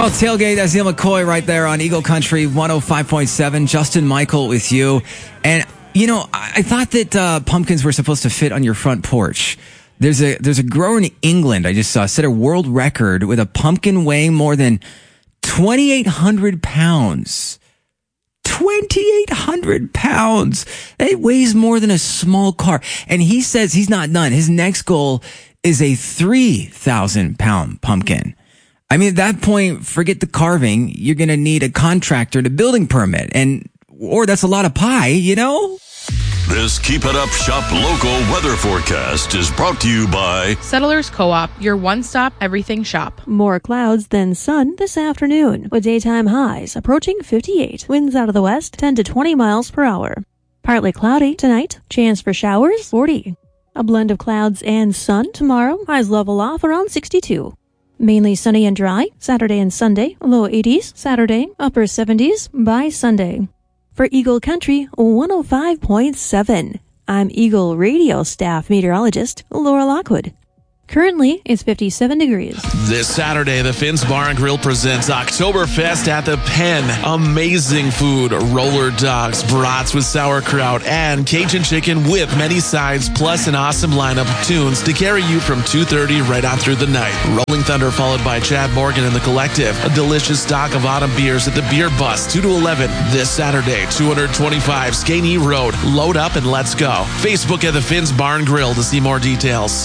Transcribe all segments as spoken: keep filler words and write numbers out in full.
called Tailgate. That's Neil McCoy right there on Eagle Country one oh five point seven. Justin Michael with you. And, you know, I, I thought that uh, pumpkins were supposed to fit on your front porch. There's a there's a grower in England I just saw set a world record with a pumpkin weighing more than twenty-eight hundred pounds. twenty-eight hundred pounds. It weighs more than a small car. And he says he's not done. His next goal is a three thousand pound pumpkin. I mean, at that point, forget the carving. You're going to need a contractor to building permit. And, or that's a lot of pie, you know? This Keep It Up Shop Local weather forecast is brought to you by Settlers Co-op, your one-stop everything shop. More clouds than sun this afternoon, with daytime highs approaching fifty-eight. Winds out of the west, ten to twenty miles per hour. Partly cloudy tonight, chance for showers, forty. A blend of clouds and sun tomorrow, highs level off around sixty-two. Mainly sunny and dry, Saturday and Sunday, low eighties, Saturday, upper seventies by Sunday. For Eagle Country one oh five point seven, I'm Eagle Radio staff meteorologist Laura Lockwood. Currently, it's fifty-seven degrees. This Saturday, the Finn's Bar and Grill presents Oktoberfest at the Pen. Amazing food, roller dogs, brats with sauerkraut, and Cajun chicken with many sides, plus an awesome lineup of tunes to carry you from two thirty right on through the night. Rolling Thunder followed by Chad Morgan and the Collective. A delicious stock of autumn beers at the Beer Bus, two to eleven. This Saturday, two twenty-five Skaney Road. Load up and let's go. Facebook at the Finn's Bar and Grill to see more details.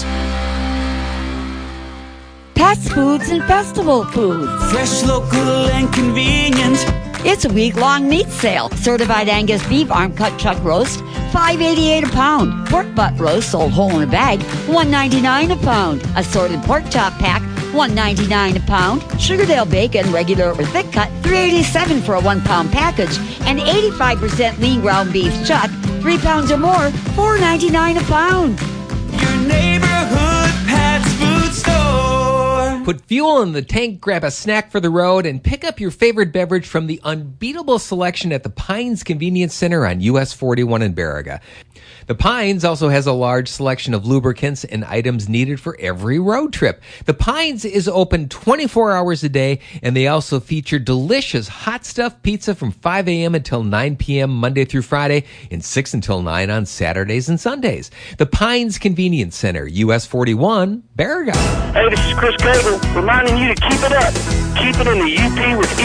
Pets Foods and Festival Foods. Fresh, local, and convenient. It's a week-long meat sale. Certified Angus beef arm cut chuck roast, five eighty-eight a pound. Pork butt roast sold whole in a bag, one ninety-nine a pound. Assorted pork chop pack, one ninety-nine a pound. Sugardale bacon, regular or thick cut, three eighty-seven for a one pound package. And eighty-five percent lean ground beef chuck, three pounds or more, four ninety-nine a pound. Your neighborhood Pat's Food Store. Put fuel in the tank, grab a snack for the road, and pick up your favorite beverage from the unbeatable selection at the Pines Convenience Center on U S forty-one in Baraga. The Pines also has a large selection of lubricants and items needed for every road trip. The Pines is open twenty-four hours a day, and they also feature delicious hot stuffed pizza from five a.m. until nine p.m. Monday through Friday and six until nine on Saturdays and Sundays. The Pines Convenience Center, U S forty-one, Baraga. Hey, this is Chris Cable reminding you to keep it up. Keep it in the U P with